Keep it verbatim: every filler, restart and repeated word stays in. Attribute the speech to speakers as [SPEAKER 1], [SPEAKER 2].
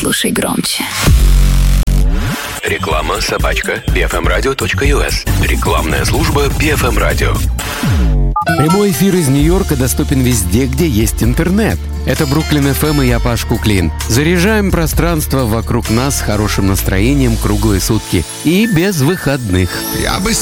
[SPEAKER 1] слушай громче.
[SPEAKER 2] Реклама собачка би эф эм радио точка ю эс. Рекламная служба би эф эм радио.
[SPEAKER 3] Прямой эфир из Нью-Йорка доступен везде, где есть интернет. Это Бруклин эф эм и я, Паш Куклин. Заряжаем пространство вокруг нас хорошим настроением круглые сутки и без выходных.
[SPEAKER 4] Я бы